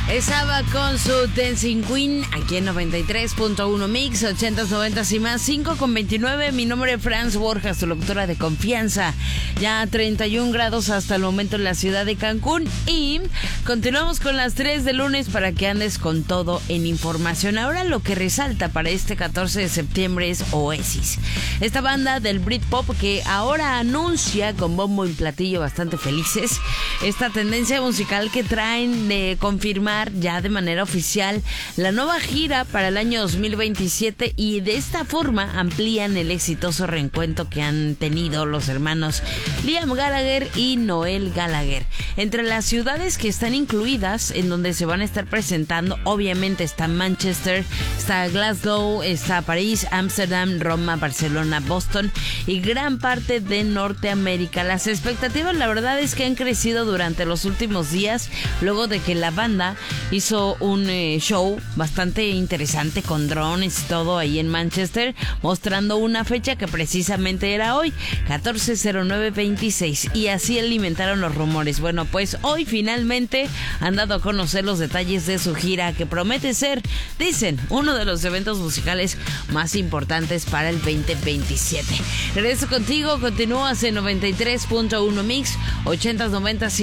Estaba con su Dancing Queen aquí en 93.1 Mix, 80s, 90s y más, 5:29. Mi nombre es Franz Borja, su locutora de confianza. Ya 31 grados hasta el momento en la ciudad de Cancún. Y continuamos con las 3 de lunes para que andes con todo en información. Ahora lo que resalta para este 14 de septiembre es Oasis. Esta banda del Britpop que ahora anuncia con bombo y platillo, bastante felices, esta tendencia musical que traen de confirmar ya de manera oficial la nueva gira para el año 2027, y de esta forma amplían el exitoso reencuentro que han tenido los hermanos Liam Gallagher y Noel Gallagher. Entre las ciudades que están incluidas en donde se van a estar presentando, obviamente está Manchester, está Glasgow, está París, Ámsterdam, Roma, Barcelona, Boston y gran parte de Norteamérica. Las expectativas, la verdad, es que han crecido durante los últimos días, luego de que la banda hizo un show bastante interesante con drones y todo ahí en Manchester, mostrando una fecha que precisamente era hoy, 14/09/26, y así alimentaron los rumores. Bueno, pues hoy finalmente han dado a conocer los detalles de su gira, que promete ser, dicen, uno de los eventos musicales más importantes para el 2027. Regreso contigo, continúas en 93.1 Mix, 80s, 90s